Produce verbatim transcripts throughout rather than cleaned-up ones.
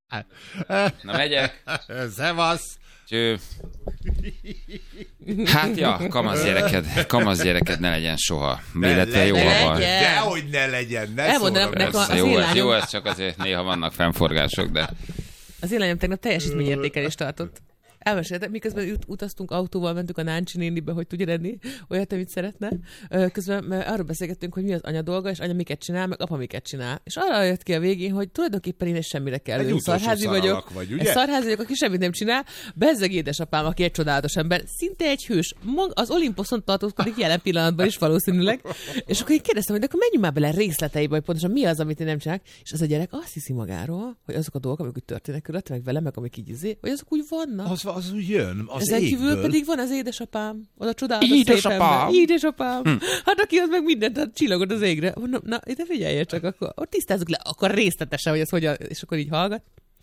Na megyek. Szevasz. Cső. Hát ja, kamasz gyereked, kamasz gyereked ne legyen soha. Illetve jó, ha van. Dehogy ne legyen, ne Elmondanám, szóra. nekem az Jó, én ez, lányom- jó, ez csak azért néha vannak fennforgások, de... Az én lányom tegnap teljesítményértékelést tartott. Elmeséltem, miközben ut- utaztunk autóval, mentünk a Náncsi nénibe, hogy tudja lenni olyat, amit szeretne. Ö, Közben mert arról beszélgettünk, hogy mi az anya dolga, és anya miket csinál, meg apa miket csinál. És arra jött ki a végén, hogy tulajdonképpen én egy semmire kell. Egy utolsó Szarházi szaralak vagyok, vagy, egy ugye? szarházi vagyok, aki semmit nem csinál. Bezzeg édesapám, aki egy csodálatos ember, szinte egy hős. Mag, az Olimposzon tartózkodik jelen pillanatban is valószínűleg. És akkor én kérdeztem, hogy de akkor menjünk már bele részleteibe, hogy pontosan mi az, amit én nem csinálok. És az a gyerek azt hiszi magáról, hogy azok a dolgok, amik úgy történnek körülötte, meg vele, meg amik így izé, hogy azok úgy vannak. Az, az úgy jön, az Ezen égből. kívül pedig van az édesapám, az a csodálatos Édesapám. szép ember. Édesapám. Hm. Hát aki az meg mindent, hát csillogod az égre. Mondom, na, ide figyelj csak, akkor, akkor tisztázzuk le, akkor részletesen, hogy ez hogyan, és akkor így hallgat.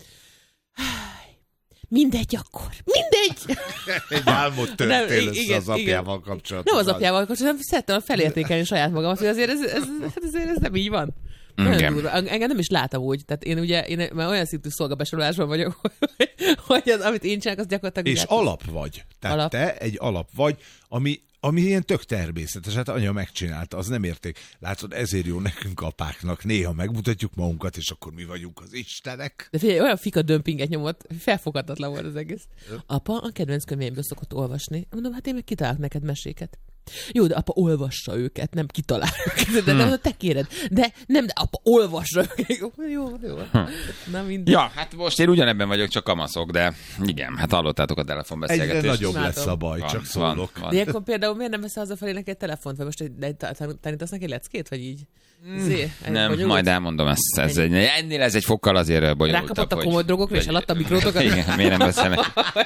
Mindegy akkor, mindegy! Egy álmod Nem, törtél igen, az apjával igen. kapcsolatban. Nem az apjával kapcsolatban, hanem szerettem felértékelni saját magamat, hogy azért ez, ez, hát azért ez nem így van. Nagyon Igen. durva. Engem nem is látom úgy. Tehát én ugye én már olyan szintű szolgabesorolásban vagyok, hogy, hogy az, amit én csinálok, az gyakorlatilag... És látom. alap vagy. Tehát Alap. te egy alap vagy, ami, ami ilyen tök természetes. Hát anya megcsinálta, az nem érték. Látod, ezért jó nekünk apáknak. Néha megmutatjuk magunkat, és akkor mi vagyunk az istenek. De figyelj, olyan fika dömpinget nyomott, felfoghatatlan volt az egész. Apa a kedvenc könyveimből szokott olvasni. Mondom, hát én meg kitalálok neked meséket. Jó, de apa olvassa őket, nem kitalál őket. De nem, te kéred. De nem, de apa olvassa őket. Jó, jó, jó. Na mindegy. Ja, hát most én ugyanebben vagyok, csak kamaszok, de igen, hát hallottátok a telefonbeszélgetést. Egyre nagyobb Látom. lesz a baj, Van, csak van, szólok. van. De ilyenkor például miért nem veszel hazafelé neki egy telefont, vagy most egy, egy, tanítasz neki egy leckét, vagy így? Zé, Nem, bonyolult? majd elmondom ezt. Ez egy, ennél ez egy fokkal azért bonyolultabb. Rákapott a hogy- komoly drogokra, és hogy- eladta a mikrótokat? Igen, miért nem beszélnek?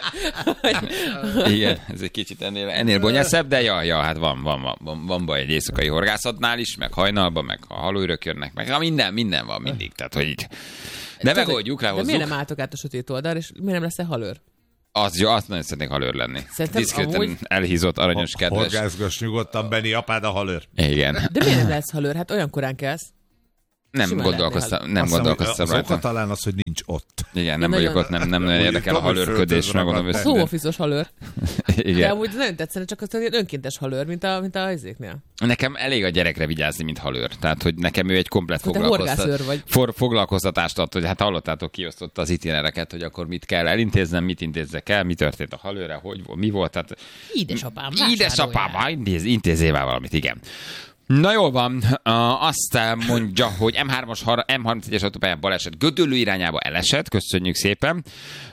Igen, ez egy kicsit ennél, ennél bonyolultabb, de ja, ja, hát van, van, van, van, van baj egy éjszakai horgászatnál is, meg hajnalban, meg a halóürök jönnek, meg ha minden, minden van mindig, tehát hogy így. De megoldjuk, De lehozzuk. miért nem álltok át a sötét oldal, és miért nem lesz-e halőr? Az jó, azt nagyon szeretnék halőr lenni. Szerintem Diszkréten amúgy- elhízott, aranyos, kedves. Horgászgass nyugodtan, Benni, apád a halőr. Igen. De miért nem lesz halőr? Hát olyan korán kelsz. Nem simán gondolkoztam, lehetne nem Azt hiszem, gondolkoztam az oka rajta. talán az, hogy nincs ott. Igen, nem Nagyon- vagyok ott, nem, nem nagyon érdekel a Tudom, hogy halőrködés, föltözd megmondom magad. őszintén. Szóoffiszos halőr. De Igen. amúgy nagyon tetszene, csak az olyan önkéntes halőr, mint a, mint a izéknél. Nekem elég a gyerekre vigyázni, mint halőr. Tehát, hogy nekem ő egy komplet Te foglalkoztat... horgászőr vagy. For, foglalkoztatást ad, hogy hát hallottátok, kiosztotta az itinereket, hogy akkor mit kell elintéznem, mit intézzek el, mi történt a halőrre, hogy volt, mi volt. Tehát Édesapám, édesapám, intéz, intézzél valamit, igen. Na jól van, uh, azt mondja, hogy em hármas, em harmincegyes autópályán baleset Gödöllő irányába elesett, köszönjük szépen.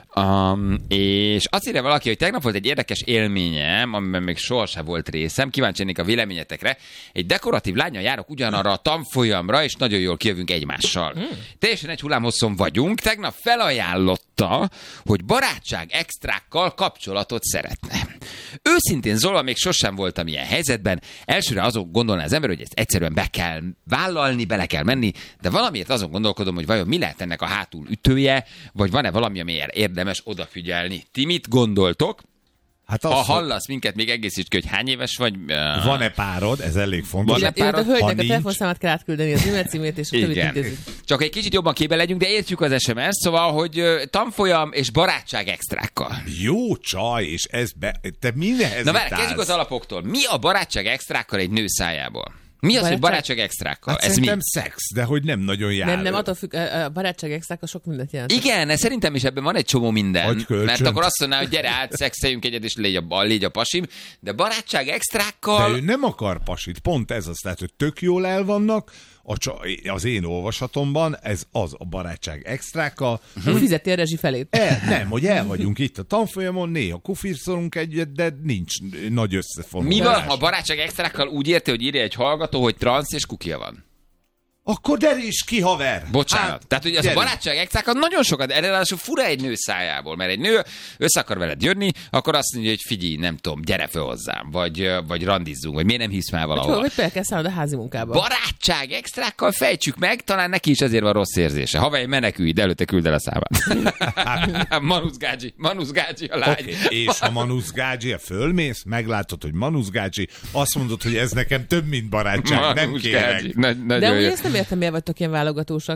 Um, és azt írja valaki, hogy tegnap volt egy érdekes élményem, amiben még sohasem volt részem, kíváncsi lennék a véleményetekre. Egy dekoratív lánnyal járok ugyanarra a tanfolyamra, és nagyon jól kijövünk egymással. Hmm. Teljesen egy hullámhosszon vagyunk, tegnap felajánlotta, hogy barátság extrákkal kapcsolatot szeretne. Őszintén szólva még sosem voltam ilyen helyzetben, elsőre azon gondolná az ember, hogy ezt egyszerűen be kell vállalni, bele kell menni, de valamiért azon gondolkodom, hogy vajon mi lehet ennek a hátul ütője, vagy van-e valami, amelyel érdemes odafigyelni. Ti mit gondoltok? Hát Ha az, hallasz minket, még egészítsd ki, hogy hány éves vagy. Uh, van-e párod? Ez elég fontos. Van-e Illetve a párod? hölgynek Ha a nincs- telefonszámát kell átküldeni, az e-mail címét, és a többit Igen. intézzük. Csak egy kicsit jobban képbe legyünk, de értjük az es em es, szóval, hogy ö, tanfolyam és barátság extrákkal. Jó csaj, és ez be... Te mindenhez Na várj, kezdjük az alapoktól. Mi a barátság extrákkal egy nő szájából? Mi az, hogy Barátság- barátság extrákkal? Hát Ez mi? szerintem szex, de hogy nem nagyon jár. Nem, nem, attól függ, a a barátság extrák a sok mindent jelent. Igen, ez szerintem is ebben van egy csomó minden. Hogy kölcsön. Mert akkor azt mondaná, hogy gyere át, szexeljünk egyet, és légy a, légy a pasim. De barátság extrákkal... De ő nem akar pasit, pont ez az, tehát, hogy tök jól el vannak, a csa, az én olvasatomban, ez az a barátság extrákkal. Uh-huh. Fizeti a rezsi felét. El, nem, hogy el vagyunk itt a tanfolyamon, néha kufirszolunk egyet, de nincs nagy összefonódás. Mi van, ha barátság extrákkal úgy érti, hogy írja egy hallgató, hogy transz és kukia van? Akkor deríts ki, haver! Bocsánat. Hát, Tehát, hogy az a gyere. barátság extrákkal nagyon sokat, erre ráadásul fura egy nő szájából, mert egy nő össze akar veled jönni, akkor azt mondja, hogy figyelj, nem tudom, gyere föl hozzám, vagy, vagy randizzunk, vagy miért nem hisz már Hogy, valahol. hogy például kell szállnod a házi munkába. Barátság extrákkal fejtsük meg, talán neki is ezért van rossz érzése. Haver, menekülj, de előtte küld el a számát. Manusz Gágyi, Manusz Gágyi a lány. Okay. És ha Manusz Gágyi, fölmész, meglátod, hogy Manusz Gágyi, azt mondod, hogy ez nekem több, mint barátság, nem Manusz kérek. Gágyi. Na, De nagyon úgy jó. ezt nem értem, miért vagytok ilyen válogatósak.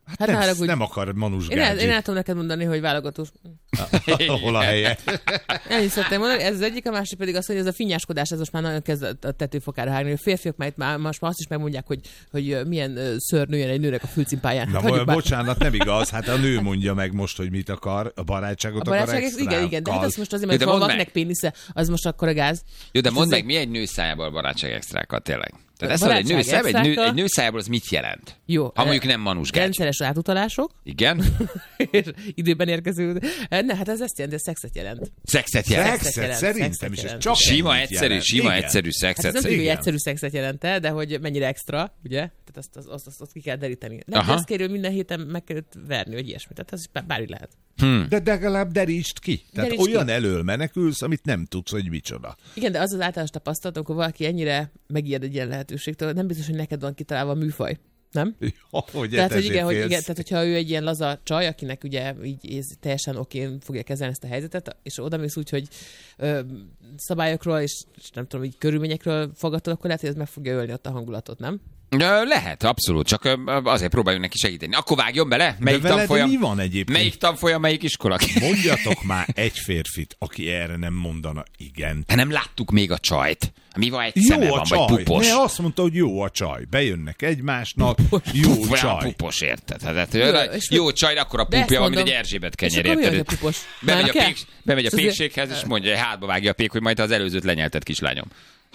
Hát, Hát nem, nála, hogy- nem akar Manus Én el, Gágyi. én el tudom neked mondani, hogy válogatós. Hol a helye? Ennyit szeretném mondani, ez az egyik, a másik pedig az, hogy ez a finnyáskodás, ez most már nagyon kezd a tetőfokára hágni. A férfiak már, már most már azt is megmondják, hogy, hogy milyen ö, szőr nőjön egy nőnek a fülcimpáján. Na, Hát, hagyjuk már. bocsánat, nem igaz. Hát a nő mondja meg most, hogy mit akar. A barátságot A akar barátság, extrákkal. igen, igen, de hát az most azért, Jó, mert de van mondd valakinek meg. pénisze, az most akkor a gáz. Jó, de És mondd ez meg, mi egy nő szájából a barátság extrákat tényleg? Tehát ez, A hogy egy nő, barátság szájából, egy, nő, extrákkal- egy nő szájából az mit jelent? Jó. Ha mondjuk nem Manus Gágyi. Rendszeres átutalások, Igen? és időben érkező. Ne, hát ez ezt jelenti, ez szexet jelent. Szexet jelent. Szexet Szexet jelent, szerintem szexet is. Ez jelent. csak Sima, ennyit egyszerű, jelent. sima, Igen. egyszerű Hát ez szexet. nem tudjuk, hogy Igen. egyszerű szexet jelente, de hogy mennyire extra, ugye? Tehát azt, azt, azt, azt, azt ki kell deríteni. Nem, Aha. azt kérő minden héten meg kell őt verni, hogy ilyesmi. Tehát az is bár- bármi lehet. De legalább derítsd ki. Tehát Derítsd olyan ki. elől menekülsz, amit nem tudsz, hogy micsoda. Igen, de az az általános tapasztalat, amikor valaki ennyire megijed egy ilyen lehetőségtől, nem biztos, hogy neked van kitalálva a műfaj. Nem? Hogy Tehát, hogy igen, hogy félsz. igen, tehát, hogyha ő egy ilyen laza csaj, akinek ugye így ez teljesen okén fogja kezelni ezt a helyzetet, és oda mész úgy, hogy ö, szabályokról és, és nem tudom, így körülményekről fogadod, akkor lehet, hogy ez meg fogja ölni ott a hangulatot, nem? Ö, Lehet, abszolút, csak ö, azért próbáljunk neki segíteni. Akkor vágjon bele? Melyik De veled tanfolyam? mi van egyébként? Melyik tanfolyam, melyik iskola? Mondjatok már egy férfit, aki erre nem mondana igen. Hát nem láttuk még a csajt. Mi van, egy Jó szeme a van, csaj. vagy pupos? Ne, azt mondta, hogy jó a csaj. Bejönnek egymásnak, jó Puf, olyan csaj. pupos, érted? Hát, Jó, jó, és jó csaj, akkor a de ezt pupja van, mint mondom. egy Erzsébet És kenyér, akkor mi érted? az a pupos? Bemegy Nem a, kell? pék, bemegy a És azért- pékséghez, és mondja, hogy hátba vágja a pék, hogy majd az előzőt lenyelted, kislányom.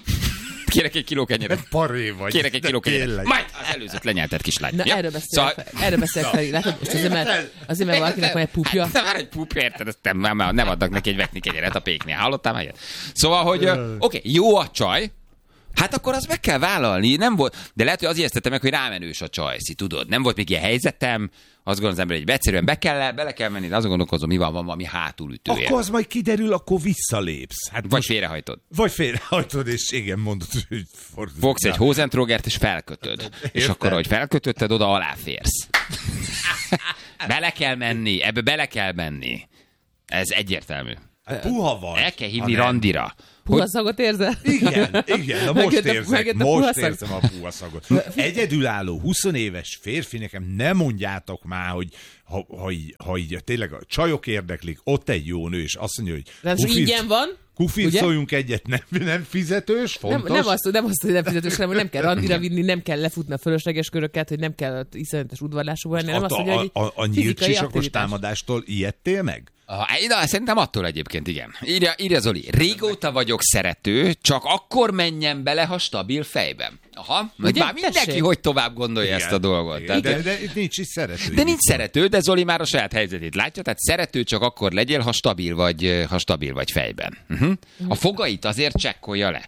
Kérek egy kiló kenyeret. Paré vagy. Kérek egy de kiló kenyeret. tényleg. Majd az előzőt lenyelted, kislány. Na, Ja? erről beszélek, Szóval- fel, erről beszélek fel. Látod, most azért, mert, azért, mert valakinek van egy pupja. Hát, már egy pupja, érted? Ezt nem, nem, nem adnak neki egy vetni kenyeret a péknél. Hallottál már ilyet? Szóval, hogy ö, oké, okay, jó a csaj, hát akkor azt meg kell vállalni. Nem volt, de lehet, hogy az ijesztette meg, hogy rámenős a csajszi, tudod. Nem volt még ilyen helyzetem, azt gondolom az ember, hogy egyszerűen be kell, bele kell menni, de azon gondolkozom, mi van, van valami hátulütője. Akkor az majd kiderül, akkor visszalépsz. Hát Vagy most, félrehajtod. vagy félrehajtod, és igen, mondod, hogy fordul. Fogsz egy hózentrogert, és felkötöd. És akkor, hogy felkötötted, oda aláférsz. Bele kell menni, ebbe bele kell menni. Ez egyértelmű. Hát puha vagy. El kell hívni Ha nem. randira. Puha szagot érzel? Igen, igen, na most Megjött a- érzek, megjött a most puhaszag. érzem a puhaszagot. Egyedülálló, húsz éves férfi, nekem nem mondjátok már, hogy ha, ha, így, ha így tényleg a csajok érdeklik, ott egy jó nő, és azt mondja, hogy Nem csak ingyen van. Ugye? kufircoljunk egyet, nem, nem fizetős, Nem, fontos. nem, azt, nem azt, hogy nem fizetős, hanem hogy nem kell randira vinni, nem kell lefutni a fölösleges köröket, hogy nem kell ott iszonyatos udvarlású volni, nem a, azt mondja, a, hogy a, a nyílt fizikai sisakos aktivitás. támadástól ijedtél meg? Ah, na, szerintem attól egyébként, igen. Írja, írja Zoli, régóta vagyok szerető, csak akkor menjen bele, ha stabil fejben. Aha, hogy Ugye? már mindenki, Tessék. hogy tovább gondolja ezt a dolgot. Igen, Tehát, de, de itt nincs is szerető. de nincs szerető, de Zoli már a saját helyzetét látja, tehát szerető csak akkor legyél, ha stabil vagy, ha stabil vagy fejben. Uh-huh. A fogait azért csekkolja le.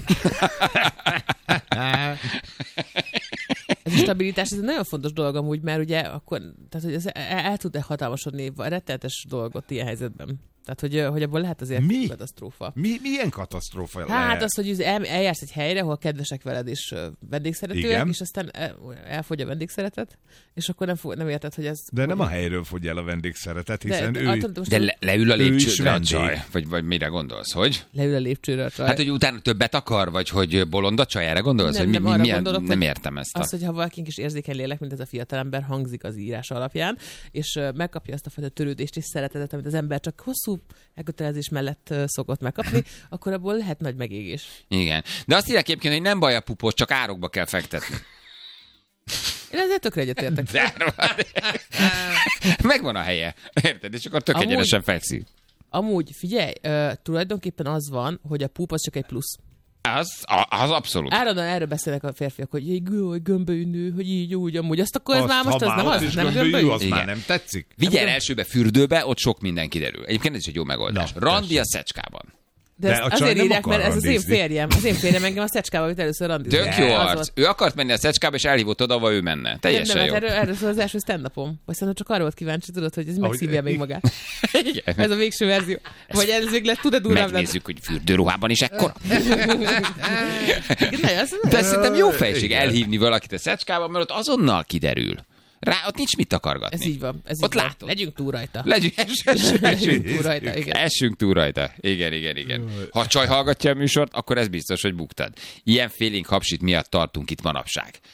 Ez a stabilitás, ez egy nagyon fontos dolog amúgy, mert ugye akkor, tehát hogy ez el, el tud-e hatalmasodni rettenetes dolgot ilyen helyzetben. Tehát, hogy, hogy abból lehet azért Mi? katasztrófa. Mi, milyen katasztrófa Hát lehet? az, hogy el, eljársz egy helyre, ahol kedvesek veled és ö, vendégszeretőek, Igen. és aztán el, elfogy a vendégszeretet, és akkor nem, fog, nem érted, hogy ez... De nem a helyről fogy el a vendégszeretet, hiszen de, ő... attól, most De le, leül a Ő is lépcsőre a vendég. csaj? Vagy, vagy mire gondolsz, hogy? leül a lépcsőre a csaj. Hát, hogy utána többet akar, vagy hogy bolond a csaj, erre gondolsz? Nem, hogy mi, nem, mi, arra milyen, gondolok, nem hogy értem ezt. A... Az, hogyha valakinek is érzékeny lélek, mint ez a fiatalember, hangzik az írás alapján, és ö, megkapja azt a fajta törődést és szeretetet, amit az ember csak hosszú elkötelezés mellett ö, szokott megkapni, akkor abból lehet nagy megégés. Igen. De azt írják egyébként, hogy nem baj a pupos, csak árokba kell fektetni. Én ezzel tökre egyetértek. De megvan a helye. Érted? És akkor tök Amúgy- egyenesen fekszik. Amúgy, figyelj, ö, tulajdonképpen az van, hogy a pup az csak egy plusz. Az, a- az abszolút. Állandóan erről beszélnek a férfiak, hogy egy gő, hogy gömbölyű nő, hogy így, úgy, amúgy. Azt akkor ez Azt, már most ha az nem ott az, is nem gömbölyű, gömbölyű? az Igen. már nem tetszik. Vigyél Nem- elsőbe fürdőbe, ott sok minden kiderül. Egyébként ez is egy jó megoldás. Na, Randi a szecskában. De, De ezt a csaj azért nem írják, akar mert ez az én randizni. férjem. Az én férjem engem a szecskába vitt először randizni. Tök jó Az arc. volt. Ő akart menni a szecskába, és elhívott oda, ahova ő menne. Nem, Teljesen nem, jó. hát erről, erről szól az első stand-upom. Vagy szerintem csak arra volt kíváncsi, tudod, hogy ez Ahogy- megszívja még magát. Igen. Ez a végső verzió. Vagy ez még lesz, tud-e durvább lenni? Megnézzük, hogy fürdőruhában is ekkora. Igen, nagyon, az- De szerintem jó fejség Igen. elhívni valakit a szecskába, mert ott azonnal kiderül. Rá, ott nincs mit takargatni. Ez így van. Ez Ott így van. látod. Legyünk túl rajta. Legyünk, essünk, Legyünk túl rajta, igen. essünk túl rajta. Igen, igen, igen. Ha a csaj hallgatja a műsort, akkor ez biztos, hogy buktad. Ilyen félénk hapsit miatt tartunk itt manapság.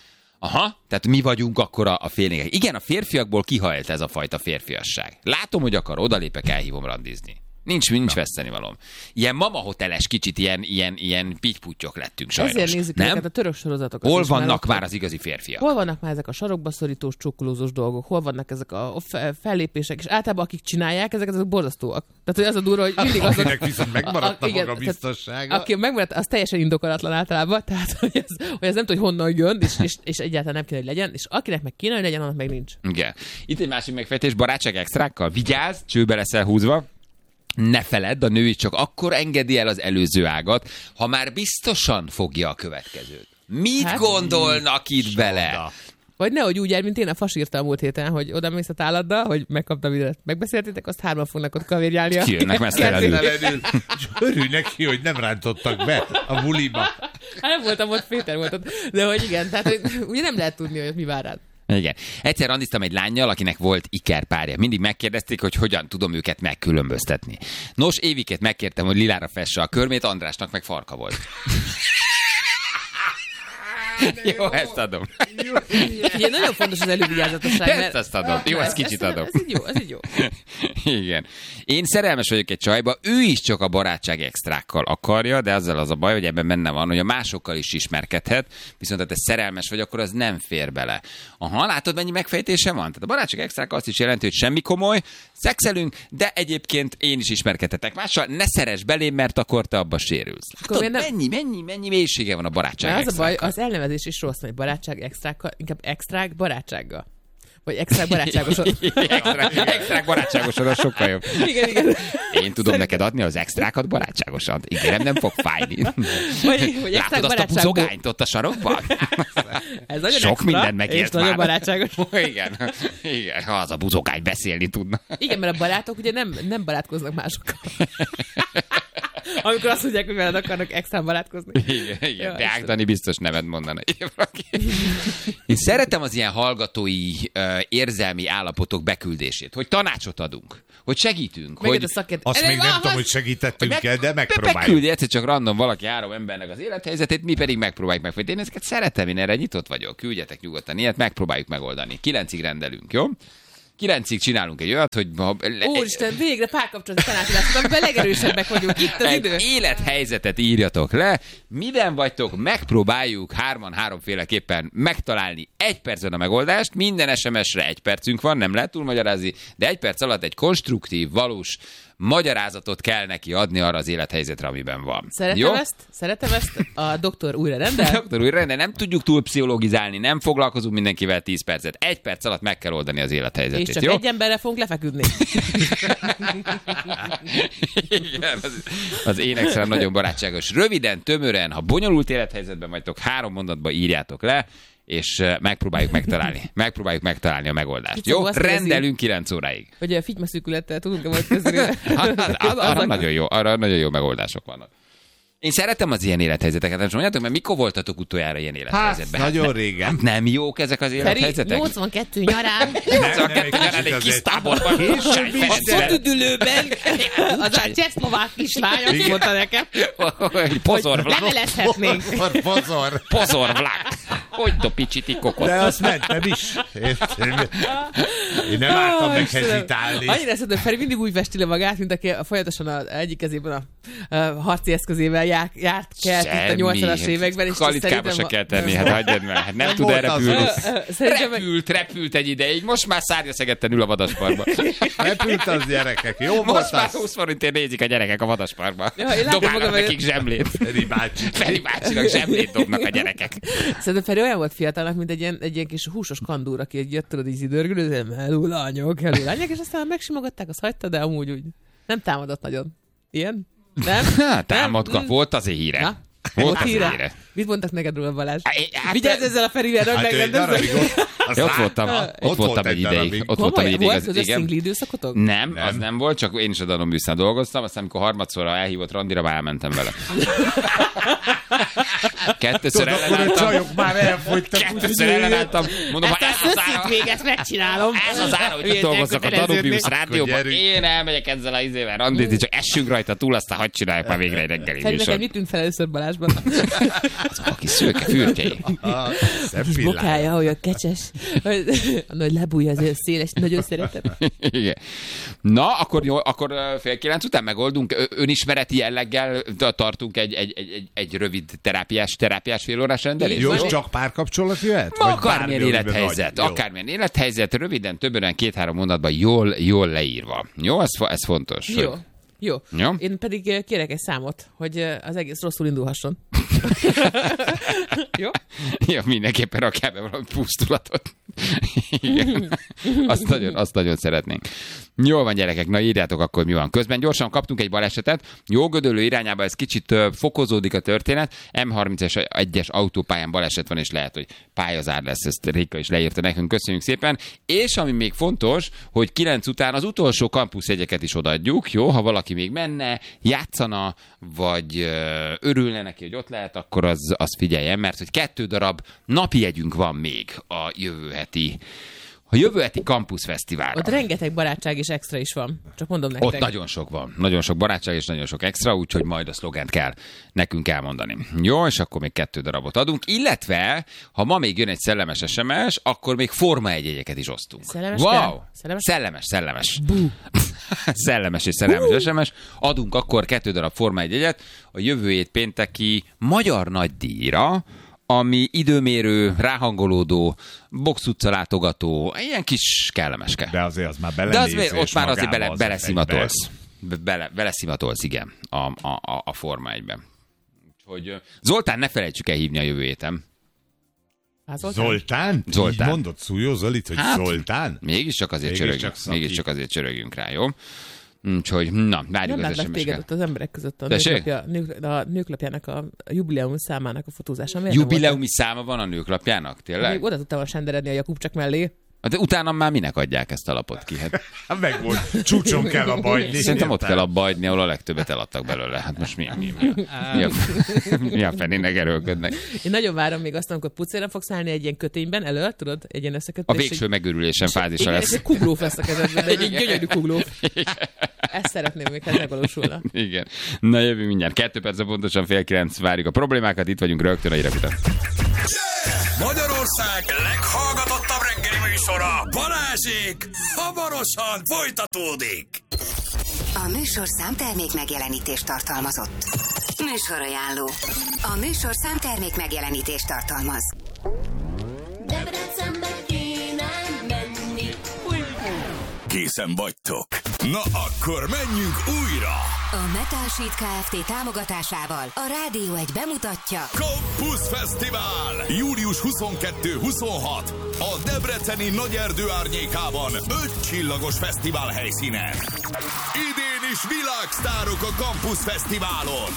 Aha, tehát mi vagyunk akkor a, a félnékek. Igen, a férfiakból kihajlt ez a fajta férfiasság. Látom, hogy akar, odalépek, elhívom randizni. Nincs, nincs vesztenivalom. Ilyen mama hoteles kicsit, ilyen, ilyen, ilyen pittyputtyok lettünk sajnos. Ezért nézzük nem? ezeket a török sorozatokat. Hol is, vannak mert már az igazi férfiak? Hol vannak már ezek a sarokba szorítós, csukkolózós dolgok? Hol vannak ezek a fe- fellépések? És általában akik csinálják, ezeket azok borzasztóak. Tehát, hogy az a durva, hogy mindig azok... Akinek viszont megmaradt a, a, igen, maga biztossága. Aki megmaradt, az teljesen indokolatlan általában. Tehát, hogy ez, hogy ez nem tudom, hogy honnan jön, és, és, és egyáltalán nem kéne, hogy legyen. És akinek meg kéne, hogy legyen, annak meg nincs. Igen. Itt egy másik megfejtés, barátság extrákkal. Vigyázz, csőbe leszel húzva. Ne feledd, a női csak akkor engedi el az előző ágat, ha már biztosan fogja a következőt. Mit hát, gondolnak itt soda. Bele? Vagy nehogy úgy el, mint én a fas írta a múlt héten, hogy oda mész a táladdal, hogy megkaptam ide. Megbeszéltétek, azt hárman fognak ott kavérjálni. Kijönnek messzelenül. És örülj neki, hogy nem rántottak be a buliba. Hát nem voltam ott, Péter volt ott. De hogy igen, tehát hogy, ugye nem lehet tudni, hogy mi vár rád. Igen. Egyszer randiztam egy lánnyal, akinek volt ikerpárja. Mindig megkérdezték, hogy hogyan tudom őket megkülönböztetni. Nos, Éviket megkértem, hogy lilára fesse a körmét, Andrásnak meg farka volt. Jó, jó, ezt adom. Ugye nagyon fontos az elővigyázatosság. Ezt mert... azt adom. Jó, ezt kicsit ez, adom. Ez így jó, ez így jó. Igen. Én szerelmes vagyok egy csajba, ő is csak a barátság extrákkal akarja, de azzal az a baj, hogy ebben benne van, hogy a másokkal is ismerkedhet, viszont ha te szerelmes vagy, akkor az nem fér bele. Aha, látod, mennyi megfejtése van? Tehát a barátság extrákkal azt is jelenti, hogy semmi komoly, szexelünk, de egyébként én is ismerkedhetek mással, ne szeress belém, mert akkor te abba sérülsz. Látod, nem... mennyi, mennyi, mennyi mélysége van a barátság extrákkal. Az a baj, az elnevezés is rossz, hogy barátság extrákkal, inkább extrák barátsággal. Vagy extrák barátságosan. Extrák barátságosan, az sokkal jobb. Igen, igen. Én tudom Szerintem... neked adni az extrákat barátságosan. Ígérem, nem fog fájni. Vagy, vagy látod azt a buzogányt ott a sarokban? Ez nagyon sok extra, minden megért már. Nagyon barátságos. Igen, igen, ha az a buzogány beszélni tudna. Igen, mert a barátok ugye nem, nem barátkoznak másokkal. Amikor azt mondják, hogy veled akarnak extra barátkozni. Igen, igen. De Ágdani biztos nevet mondana. Én szeretem az ilyen hallgatói uh, érzelmi állapotok beküldését, hogy tanácsot adunk, hogy segítünk. Hogy... Hogy... Szakért... Azt Ele, még nem ha, tudom, hogy segítettünk meg... el, de megpróbáljuk. Beküldi egyszer csak random valaki három embernek az élethelyzetét, mi pedig megpróbáljuk megfejteni. Én ezeket szeretem, én erre nyitott vagyok. Küldjetek nyugodtan ilyet, megpróbáljuk megoldani. Kilencig rendelünk, jó? Kilencig csinálunk egy olyat, hogy... Úristen, végre párkapcsolati tanácsadás, amiben legerősebbek vagyunk. Itt az egy idő. élethelyzetet írjatok le. Miben vagytok? Megpróbáljuk hárman háromféleképpen megtalálni egy percben a megoldást. Minden es em es-re egy percünk van, nem lehet túlmagyarázni, de egy perc alatt egy konstruktív, valós magyarázatot kell neki adni arra az élethelyzetre, amiben van. Szeretem jó? ezt, szeretem ezt, a doktor újra rendel. Doktor újra rendel, nem tudjuk túl pszichologizálni, nem foglalkozunk mindenkivel tíz percet. Egy perc alatt meg kell oldani az élethelyzetét, És csak jó? egy emberre fogunk lefeküdni. Igen, az, az én extrám nagyon barátságos. Röviden, tömören, ha bonyolult élethelyzetben vagytok, három mondatba írjátok le, és megpróbáljuk megtalálni. Megpróbáljuk megtalálni a megoldást. Kicsit jó? Rendelünk kilenc óráig. Hogy a fitymaszűkülettel tudunk-e majd kezdeni? arra, nagyon jó, arra nagyon jó megoldások vannak. Én szeretem az ilyen élethelyzeteket, nem mondjátok, mert mikor voltatok utoljára ilyen élethelyzetben? Hát, nagyon hát, régen. Nem jók ezek az élethelyzetek? nyolcvankettő nyarán. nyolcvankettő nyarán egy kis táborban. A szotüdülőben. Az a csehszlovák kislány azt mondta nekem, pozor hogy levelezhetnénk. Pozor. Pozor vlak. Hogy dopiciti kokot. De azt mentem is. Én nem álltam meg hezitálni. Annyira szerintem Feri mindig úgy vesti le magát, mint aki folyamatosan az egyik kezében a harci eszközével járt, járt kelt itt a nyolcvanas években. Kalitkába se kell tenni, hát hagyjad meg. Hát nem tud elrepülni. Repült, repült egy ideig, most már szárnyaszegetten ül a vadasparkba. Repült az gyerekek, jó volt most már húsz forintért nézik a gyerekek a vadasparkba. Ja, dobálnak nekik zsemlét. Feri bácsi. Feri bácsinak zsemlét dobnak a gyerekek. Szerintem Feri olyan volt fiatalnak, mint egy ilyen, egy ilyen kis húsos kandúr, aki jött tudod így idörgülő, hello lányok, hello lányok, és aztán megsimogatták, azt hagyta, de amúgy úgy nem támadott nagyon. Ilyen? Nem? Támadka. Nem? Volt azért híre. Na? Volt az híre. híre. Mit mondtak neked róla, Balázs? Hát, vigyázz ezzel a Ferivel, hogy hát megrendezzük. Ott voltam, ott, ott voltam egy ideig. Ott voltam egy ideig. Volt közös szingli időszakotok? Nem, nem, az nem volt, csak én is a Danon dolgoztam, aztán amikor harmadszorra elhívott randira, már elmentem vele. Kettőször Tudod, akkor a ellenálltam. csajok már elfogytak. Kettőször ellenálltam. Mondom, ha ez az ára, véget megcsinálom. ez az ára, hogy dolgozzak a Danubius rádióban. Én elmegyek ezzel a izével randízni, csak essünk rajta túl, aztán hadd csináljuk már végre egy reggeli Szerintem műsor. mit tűnt fel először Balázsban? Azok a kis szőke fürtjei. Kis bokája, olyan kecses. A nagy lábúja azért széles, nagyon szeretem. Igen. Na, akkor jó, akkor ö, fél kilenc után megoldunk. Ö, önismereti jelleggel tartunk egy, egy, egy, egy, egy rövid terápiás, terápiás félórás rendelést. Jó, és csak párkapcsolat jöhet? Ma akármilyen élethelyzet, akármilyen élethelyzet, röviden, többen, két-három mondatban jól, jól leírva. Jó, ez, ez fontos. Jó. Hogy... Jó. Jó. Én pedig kérek egy számot, hogy az egész rosszul indulhasson. Jó? Ja, mindenképpen rakjál be valami pusztulatot. Igen. Azt nagyon, azt nagyon szeretnénk. Jól van, gyerekek, na írjátok akkor, mi van. Közben gyorsan kaptunk egy balesetet. Jógödöllő irányába ez kicsit uh, fokozódik a történet. em harmincas autópályán baleset van, és lehet, hogy pályazár lesz. Ezt Réka is leírta nekünk. Köszönjük szépen. És ami még fontos, hogy kilenc után az utolsó kampuszjegyeket is odaadjuk. Jó, ha valaki még menne, játszana, vagy uh, örülne neki, hogy ott lehet, akkor az, az figyeljen, mert hogy kettő darab napi jegyünk van még a jövő heti a jövő heti Campus Fesztiválra. Ott rengeteg barátság és extra is van. Csak mondom nektek. Ott nagyon sok van. Nagyon sok barátság és nagyon sok extra, úgyhogy majd a szlogent kell nekünk elmondani. Jó, és akkor még kettő darabot adunk. Illetve, ha ma még jön egy szellemes es em es, akkor még forma egyegyeket is osztunk. Szellemes wow! kell? Szellemes? Szellemes, szellemes. Szellemes és szerelmes es em es. Adunk akkor kettő darab forma egyegyet a jövő hét pénteki magyar nagydíjra, ami időmérő, ráhangolódó, box utca látogató, ilyen kis kellemeske. De azért az már De az belenézés ott már azért bele, az beleszimatolsz. Bele, beleszimatolsz, igen, a, a, a, a Forma egyben. Úgyhogy Zoltán, ne felejtsük el hívni a jövő héten. Hát, Zoltán? Zoltán? Zoltán. Így mondod Szújó Zolit, hogy Hát, Zoltán? Mégiscsak azért, Mégis csörögjünk, csak mégiscsak azért csörögjünk rá, jó? Úgyhogy, na, várjuk nem az látlak téged es em es-ket. ott az emberek között a, Tessék? nőklapja, nők, a nőklapjának a jubileum számának a fotózása. Miért Jubileumi száma van a nőklapjának, nem tényleg? Még oda tudtam senderedni a Jakubcsak mellé. De utána már minek adják ezt a lapot ki? Hát, Hát meg volt, csúcson kell a bajni. szerintem ott kell abba adni, ahol a legtöbbet eladtak belőle. Hát most mi, mi, mi, mi, a, mi a fenének erőlködnek? Én nagyon várom még azt, amikor pucéra fogsz állni egy ilyen kötényben elő, tudod, egy ilyen összekötő. A végső megőrülésen fázisa igen, lesz. és egy kuglóf lesz a kezedben, egy, egy gyönyörű kuglóf. Ezt szeretném még, ha ez megvalósulna. Igen. Na jövő mindjárt. Kettő perc, pontosan fél kilenc, várjuk a problémákat. Itt vagyunk rögtön a hírek után. Magyarország leghallgatottabb reggeli műsora, Balázsék, hamarosan folytatódik. A műsor számtermék megjelenítést tartalmazott. Műsorajánló. A műsor számtermék megjelenítést tartalmaz. Debrecenbe kéne menni. Készen vagytok? Na akkor menjünk újra! A Metal Sheet Kft. Támogatásával a Rádió egy bemutatja Campus Fesztivál! július huszonkettő-huszonhat a debreceni Nagyerdő árnyékában öt csillagos fesztivál helyszínen. Idén is világsztárok a Campus Fesztiválon!